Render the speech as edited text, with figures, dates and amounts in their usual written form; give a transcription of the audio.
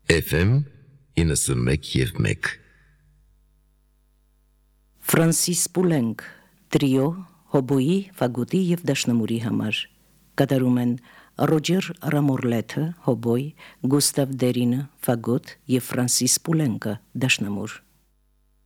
FM 91.1 Ֆրանսիս Պուլենք տրիո հոբոյի, ֆագոտի եւ դաշնամուրի համար կատարում են Ռոջեր Ռամորլեթը հոբոյ, Գուստավ Դերինը ֆագոտ եւ Ֆրանսիս Պուլենկը դաշնամուր